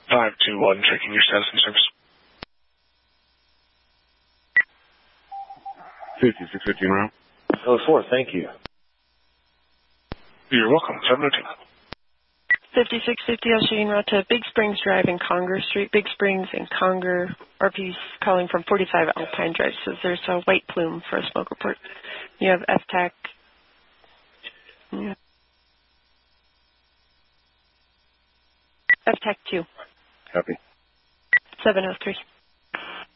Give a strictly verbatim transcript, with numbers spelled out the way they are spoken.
five two one, checking your status and service. fifty-six fifteen round. Oh, four, thank you. You're welcome. seven oh two. fifty-six fifty, I'll show you en route to Big Springs Drive and Conger Street. Big Springs and Conger. R P's calling from forty-five Alpine Drive. Says there's a white plume for a smoke report. You have F TAC. Yeah. F TAC two. Copy. seven oh three.